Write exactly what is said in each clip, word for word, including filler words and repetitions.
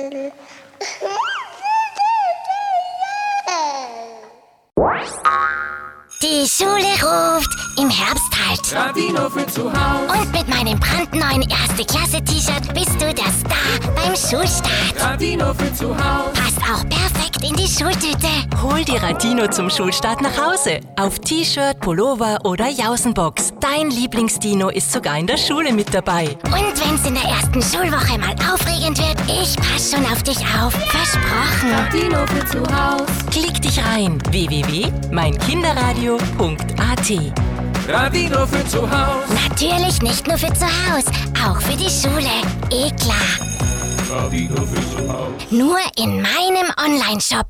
Die Schule ruft, im Herbst halt. Radino für zu Hause. Und mit meinem brandneuen Erste-Klasse-T-Shirt bist du der Star beim Schulstart. Radino für zu Hause. Passt auch perfekt in die Schultüte. Hol die Radino zum Schulstart nach Hause. Auf T-Shirt, Pullover oder Jausenbox. Dein Lieblingsdino ist sogar in der Schule mit dabei. Und wenn's in der ersten Schulwoche mal aufregend wird, ich pass schon auf dich auf. Versprochen. Radino für zu Hause. Klick dich rein. w w w punkt mein kinderradio punkt a t. Radino für zu Hause. Natürlich nicht nur für zu Hause, auch für die Schule. Eh klar. Radino für zu Hause. Nur in meinem Online-Shop.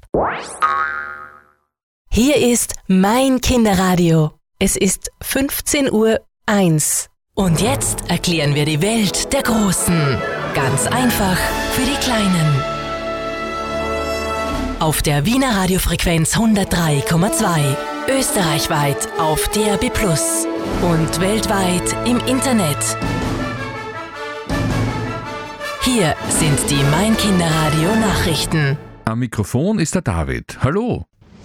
Hier ist mein Kinderradio. Es ist fünfzehn Uhr eins. Und jetzt erklären wir die Welt der Großen. Ganz einfach für die Kleinen. Auf der Wiener Radiofrequenz hundertdrei Komma zwei. Österreichweit auf D A B plus und weltweit im Internet. Hier sind die Mein Kinderradio Nachrichten. Am Mikrofon ist der David. Hallo.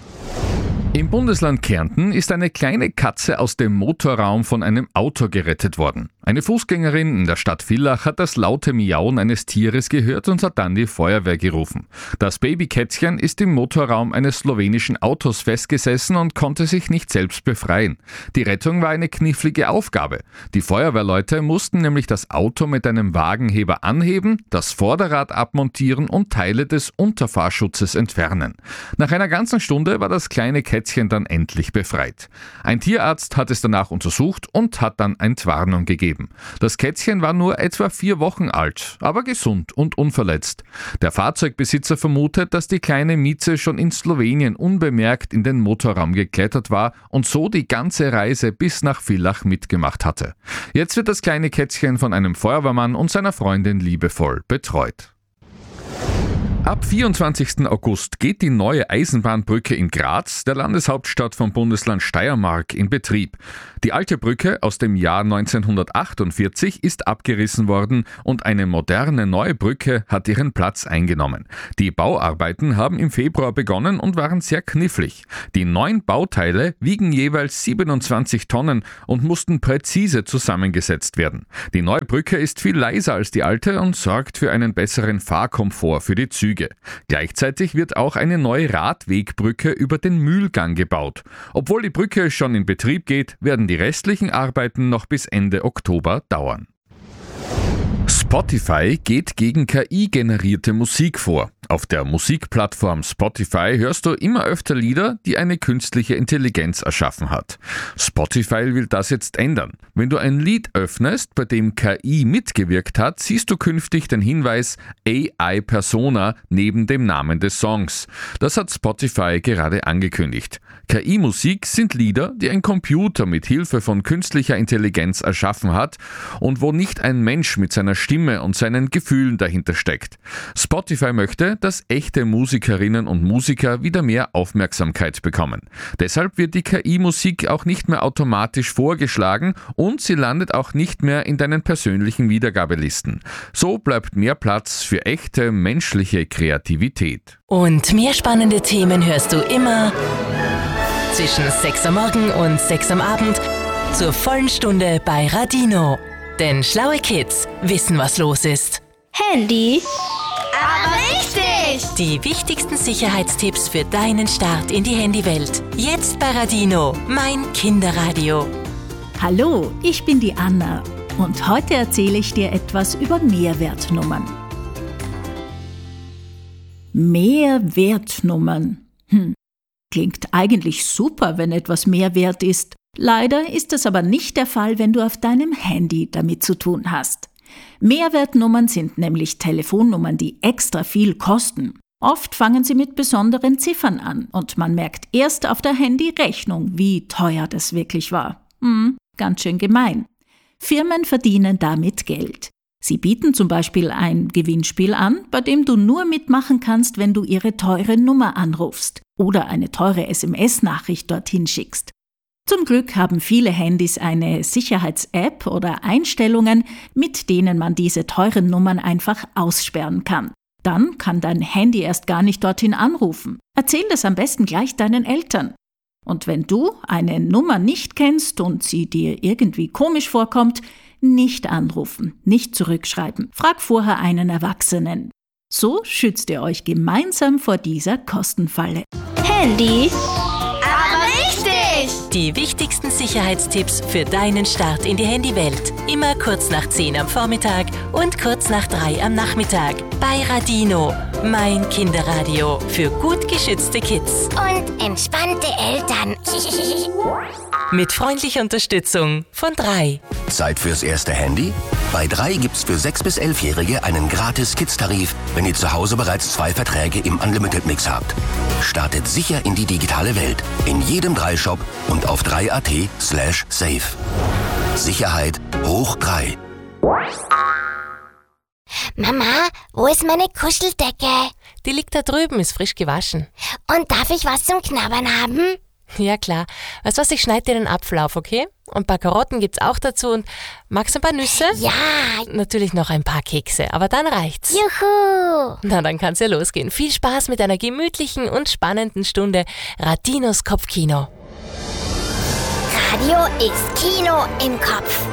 Im Bundesland Kärnten ist eine kleine Katze aus dem Motorraum von einem Auto gerettet worden. Eine Fußgängerin in der Stadt Villach hat das laute Miauen eines Tieres gehört und hat dann die Feuerwehr gerufen. Das Babykätzchen ist im Motorraum eines slowenischen Autos festgesessen und konnte sich nicht selbst befreien. Die Rettung war eine knifflige Aufgabe. Die Feuerwehrleute mussten nämlich das Auto mit einem Wagenheber anheben, das Vorderrad abmontieren und Teile des Unterfahrschutzes entfernen. Nach einer ganzen Stunde war das kleine Kätzchen dann endlich befreit. Ein Tierarzt hat es danach untersucht und hat dann eine Entwarnung gegeben. Das Kätzchen war nur etwa vier Wochen alt, aber gesund und unverletzt. Der Fahrzeugbesitzer vermutet, dass die kleine Mieze schon in Slowenien unbemerkt in den Motorraum geklettert war und so die ganze Reise bis nach Villach mitgemacht hatte. Jetzt wird das kleine Kätzchen von einem Feuerwehrmann und seiner Freundin liebevoll betreut. Ab vierundzwanzigsten August geht die neue Eisenbahnbrücke in Graz, der Landeshauptstadt vom Bundesland Steiermark, in Betrieb. Die alte Brücke aus dem Jahr neunzehnhundertachtundvierzig ist abgerissen worden und eine moderne neue Brücke hat ihren Platz eingenommen. Die Bauarbeiten haben im Februar begonnen und waren sehr knifflig. Die neun Bauteile wiegen jeweils siebenundzwanzig Tonnen und mussten präzise zusammengesetzt werden. Die neue Brücke ist viel leiser als die alte und sorgt für einen besseren Fahrkomfort für die Züge. Gleichzeitig wird auch eine neue Radwegbrücke über den Mühlgang gebaut. Obwohl die Brücke schon in Betrieb geht, werden die restlichen Arbeiten noch bis Ende Oktober dauern. Spotify geht gegen K I-generierte Musik vor. Auf der Musikplattform Spotify hörst du immer öfter Lieder, die eine künstliche Intelligenz erschaffen hat. Spotify will das jetzt ändern. Wenn du ein Lied öffnest, bei dem K I mitgewirkt hat, siehst du künftig den Hinweis A I-Persona neben dem Namen des Songs. Das hat Spotify gerade angekündigt. K I-Musik sind Lieder, die ein Computer mit Hilfe von künstlicher Intelligenz erschaffen hat und wo nicht ein Mensch mit seiner Stimme und seinen Gefühlen dahinter steckt. Spotify möchte, dass echte Musikerinnen und Musiker wieder mehr Aufmerksamkeit bekommen. Deshalb wird die K I-Musik auch nicht mehr automatisch vorgeschlagen und sie landet auch nicht mehr in deinen persönlichen Wiedergabelisten. So bleibt mehr Platz für echte menschliche Kreativität. Und mehr spannende Themen hörst du immer zwischen sechs Uhr morgen und sechs Uhr am Abend zur vollen Stunde bei Radino. Denn schlaue Kids wissen, was los ist. Handy. Aber richtig! Die wichtigsten Sicherheitstipps für deinen Start in die Handywelt. Jetzt bei Radino, mein Kinderradio. Hallo, ich bin die Anna und heute erzähle ich dir etwas über Mehrwertnummern. Mehrwertnummern. Hm. Klingt eigentlich super, wenn etwas mehr wert ist. Leider ist das aber nicht der Fall, wenn du auf deinem Handy damit zu tun hast. Mehrwertnummern sind nämlich Telefonnummern, die extra viel kosten. Oft fangen sie mit besonderen Ziffern an und man merkt erst auf der Handyrechnung, wie teuer das wirklich war. Hm, ganz schön gemein. Firmen verdienen damit Geld. Sie bieten zum Beispiel ein Gewinnspiel an, bei dem du nur mitmachen kannst, wenn du ihre teure Nummer anrufst oder eine teure S M S-Nachricht dorthin schickst. Zum Glück haben viele Handys eine Sicherheits-App oder Einstellungen, mit denen man diese teuren Nummern einfach aussperren kann. Dann kann dein Handy erst gar nicht dorthin anrufen. Erzähl das am besten gleich deinen Eltern. Und wenn du eine Nummer nicht kennst und sie dir irgendwie komisch vorkommt, nicht anrufen, nicht zurückschreiben. Frag vorher einen Erwachsenen. So schützt ihr euch gemeinsam vor dieser Kostenfalle. Handy, aber richtig! Die wichtigsten Sicherheitstipps für deinen Start in die Handywelt. Immer kurz nach zehn am Vormittag und kurz nach drei am Nachmittag. Bei Radino, mein Kinderradio für gut geschützte Kids. Und entspannte Eltern. Mit freundlicher Unterstützung von drei. Zeit fürs erste Handy? Bei drei gibt's für sechs- bis elfjährige einen gratis Kids-Tarif, wenn ihr zu Hause bereits zwei Verträge im Unlimited-Mix habt. Startet sicher in die digitale Welt. In jedem drei Shop und auf drei punkt at slash safe. Sicherheit hoch drei. Mama, wo ist meine Kuscheldecke? Die liegt da drüben, ist frisch gewaschen. Und darf ich was zum Knabbern haben? Ja klar. Weißt du was, ich schneide dir den Apfel auf, okay? Und ein paar Karotten gibt's auch dazu und magst du ein paar Nüsse? Ja. Natürlich noch ein paar Kekse, aber dann reicht's. Juhu. Na, dann kann's ja losgehen. Viel Spaß mit einer gemütlichen und spannenden Stunde Radinos Kopfkino. Radio ist Kino im Kopf.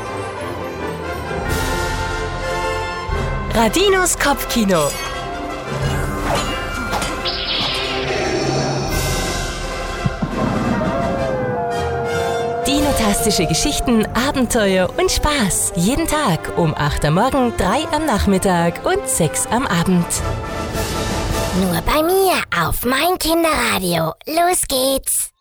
Radinos Kopfkino. Dinotastische Geschichten, Abenteuer und Spaß. Jeden Tag um acht am Morgen, drei am Nachmittag und sechs am Abend. Nur bei mir auf mein Kinderradio. Los geht's.